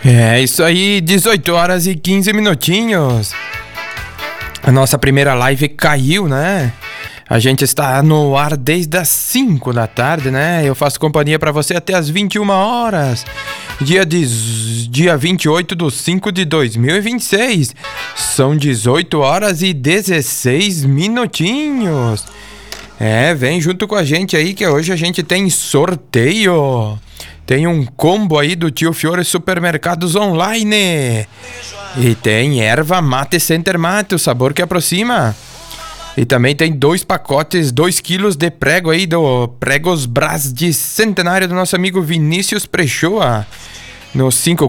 É isso aí, 18 horas e 15 minutinhos. A nossa primeira live caiu, né? A gente está no ar desde as 5 da tarde, né? Eu faço companhia para você até as 21 horas. Dia 28 de 5 de 2026. São 18 horas e 16 minutinhos. Vem junto com a gente aí que hoje a gente tem sorteio. Tem um combo aí do Tio Fiore Supermercados Online. E tem erva mate Center Mate, o sabor que aproxima. E também tem 2 pacotes, 2 quilos de prego aí do Pregos Brás de centenário do nosso amigo Vinícius Prechoa. No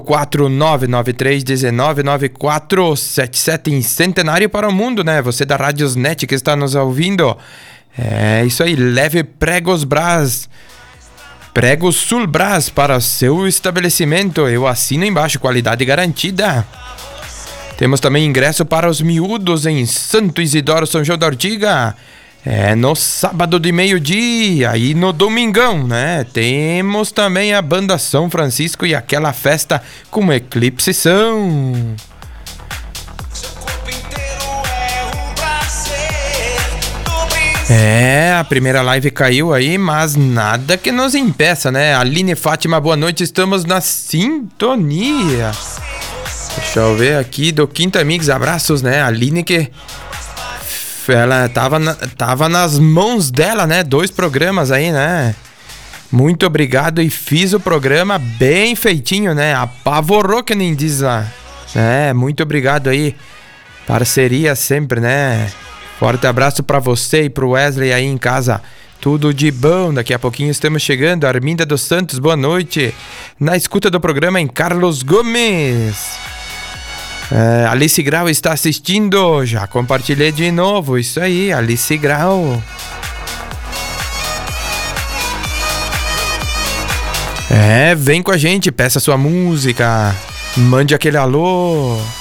54993199477 em centenário para o mundo, né? Você da Radiosnet que está nos ouvindo. É isso aí, leve Pregos Brás. Pregos Sul Brás para o seu estabelecimento. Eu assino embaixo, qualidade garantida. Temos também ingresso para os miúdos em Santo Isidoro, São João da Ortiga. No sábado de meio-dia e no domingão, né? Temos também a Banda São Francisco e aquela festa com Eclipse São. A primeira live caiu aí, mas nada que nos impeça, né? Aline Fátima, boa noite, estamos na sintonia. Deixa eu ver aqui do Quinta Amigos, abraços, né? A Aline que ela tava nas mãos dela, né? 2 programas aí, né? Muito obrigado e fiz o programa bem feitinho, né? Apavorou, que nem diz lá. Muito obrigado aí. Parceria sempre, né? Forte abraço pra você e pro Wesley aí em casa. Tudo de bom, daqui a pouquinho estamos chegando. Arminda dos Santos, boa noite. Na escuta do programa em Carlos Gomes. Alice Grau está assistindo. Já compartilhei de novo. Isso aí, Alice Grau. Vem com a gente, peça sua música. Mande aquele alô.